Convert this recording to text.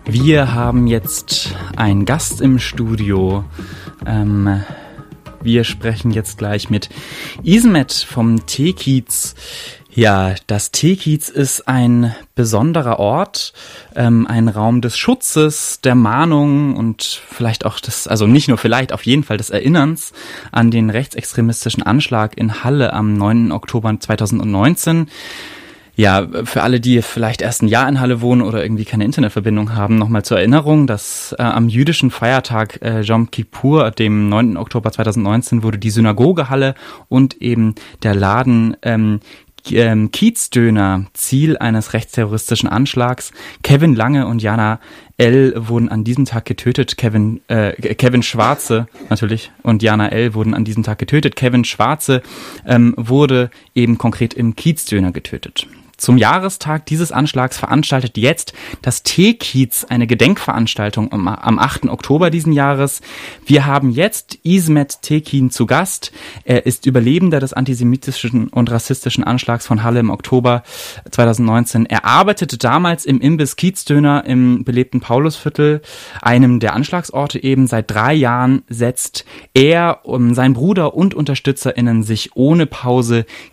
Wir haben jetzt einen Gast im Studio. Wir sprechen jetzt gleich mit Ismet vom Teekiez. Ja, das Teekiez ist ein besonderer Ort, ein Raum des Schutzes, der Mahnung und vielleicht auch also nicht nur vielleicht, auf jeden Fall des Erinnerns an den rechtsextremistischen Anschlag in Halle am 9. Oktober 2019. Ja, für alle, die vielleicht erst ein Jahr in Halle wohnen oder irgendwie keine Internetverbindung haben, nochmal zur Erinnerung, dass am jüdischen Feiertag Yom Kippur, dem 9. Oktober 2019, wurde die Synagoge Halle und eben der Laden Kiezdöner Ziel eines rechtsterroristischen Anschlags. Kevin Lange und Jana L. wurden an diesem Tag getötet. Kevin Schwarze natürlich und Jana L. wurden an diesem Tag getötet. Kevin Schwarze wurde eben konkret im Kiezdöner getötet. Zum Jahrestag dieses Anschlags veranstaltet jetzt das Teekiez eine Gedenkveranstaltung am 8. Oktober diesen Jahres. Wir haben jetzt Ismet Tekin zu Gast. Er ist Überlebender des antisemitischen und rassistischen Anschlags von Halle im Oktober 2019. Er arbeitete damals im Imbiss Kiezdöner im belebten Paulusviertel, einem der Anschlagsorte eben. Seit 3 Jahren setzt er, sein Bruder und UnterstützerInnen sich ohne Pause